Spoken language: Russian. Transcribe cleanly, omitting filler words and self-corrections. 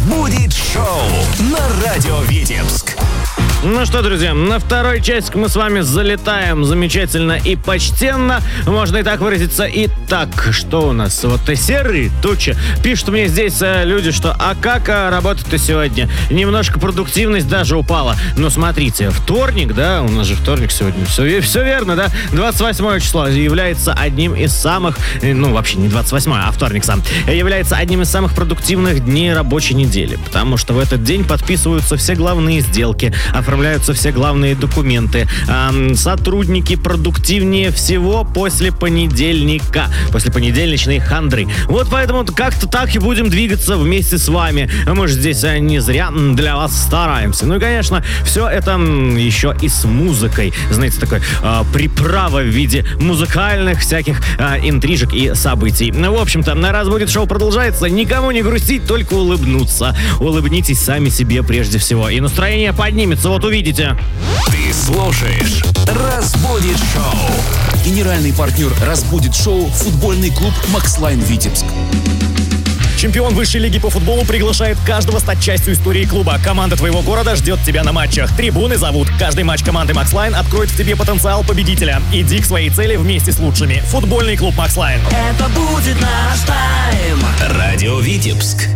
Разбудит шоу на Радио Витебск. Ну что, друзья, на второй часик мы с вами залетаем замечательно и почтенно, можно и так выразиться. Итак, что у нас? Вот серые тучи. Пишут мне здесь люди, что а как работать-то сегодня? Немножко продуктивность даже упала. Но смотрите, вторник, да, у нас же вторник сегодня. Все верно, да? 28 число является одним из самых, ну вообще не 28, а вторник сам, является одним из самых продуктивных дней рабочей недели. Потому что в этот день подписываются все главные сделки, оформляются все главные документы. Сотрудники продуктивнее всего после понедельника, после понедельничной хандры. Вот поэтому как-то так и будем двигаться вместе с вами. Мы же здесь не зря для вас стараемся. Ну и, конечно, все это еще и с музыкой. Знаете, такой приправа в виде музыкальных всяких интрижек и событий. Ну, в общем-то, «Разбудит шоу» продолжается. Никому не грустить, только улыбнуться. Улыбнитесь сами себе прежде всего. И настроение поднимется. Вот увидите. Ты слушаешь «Разбудит шоу». Генеральный партнер «Разбудит шоу» — футбольный клуб «Макслайн» Витебск. Чемпион высшей лиги по футболу приглашает каждого стать частью истории клуба. Команда твоего города ждет тебя на матчах. Трибуны зовут. Каждый матч команды «Макслайн» откроет в тебе потенциал победителя. Иди к своей цели вместе с лучшими. Футбольный клуб «Макслайн». Это будет наш тайм. Радио Витебск.